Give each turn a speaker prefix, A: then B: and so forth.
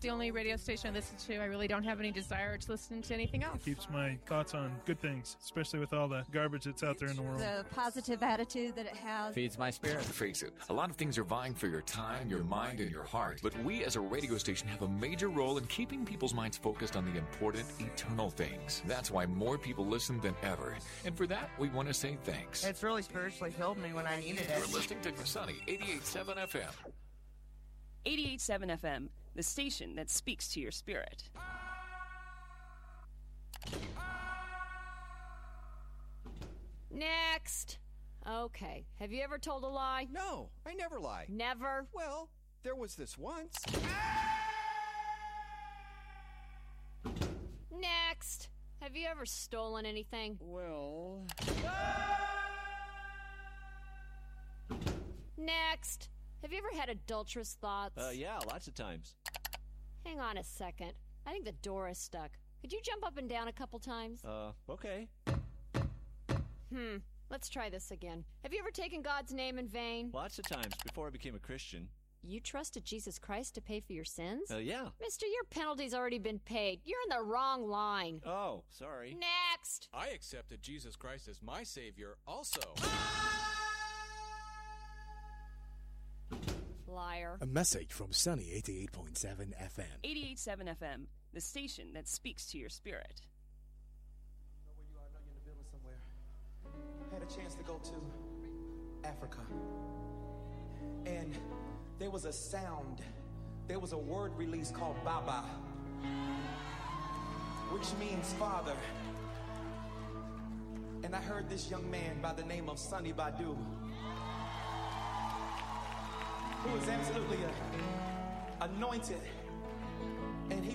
A: the only radio station I listen to. I really don't have any desire to listen to anything else.
B: Keeps my thoughts on good things, especially with all the garbage that's out there in the world.
C: The positive attitude that it has.
D: Feeds my spirit.
E: Face it, a lot of things are vying for your time, your mind, and your heart. But we as a radio station have a major role in keeping people's minds focused on the important, eternal things. That's why more people listen than ever. And for that, we want to say thanks.
F: It's really spiritually filled me when I needed it.
E: You're listening to Sunny 88.7 FM.
G: 88.7 FM, the station that speaks to your spirit.
H: Next. Okay. Have you ever told a lie?
I: No, I never lie.
H: Never?
I: Well, there was this once.
H: Next. Have you ever stolen anything?
I: Well...
H: Next. Have you ever had adulterous thoughts?
J: Yeah, lots of times.
H: Hang on a second. I think the door is stuck. Could you jump up and down a couple times?
J: Okay.
H: Let's try this again. Have you ever taken God's name in vain?
J: Lots of times before I became a Christian.
H: You trusted Jesus Christ to pay for your sins?
J: Yeah.
H: Mister, your penalty's already been paid. You're in the wrong line.
J: Oh, sorry.
H: Next.
K: I accepted Jesus Christ as my Savior also.
H: Liar.
L: A message from Sunny 88.7 FM.
G: 88.7 FM, the station that speaks to your spirit.
M: I know where you are. I know you're in the building somewhere. I had a chance to go to Africa. And there was a sound. There was a word released called Baba, which means father. And I heard this young man by the name of Sonny Badu, who is absolutely anointed. And he